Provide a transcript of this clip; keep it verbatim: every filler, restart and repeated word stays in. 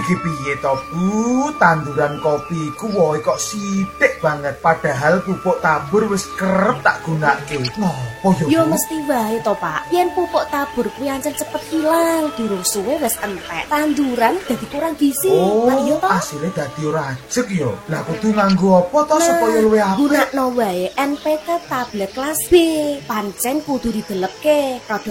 Iki piye to, Bu? Tanduran kopi ku wohe kok sithik banget padahal pupuk tabur wis kerep tak gunake. Ngopo yo? Yo mesti wae to, Pak. Yen pupuk tabur kuwi ancen cepet ilang, durung suwe wis entek. Tanduran dadi kurang gizi. Oh, Lah iya to? asile dadi ora ajeg yo. Lah kudu nganggo apa to supaya luwih apik? Gunakno wae N P K tablet kelas B. Pancen kudu didelekke.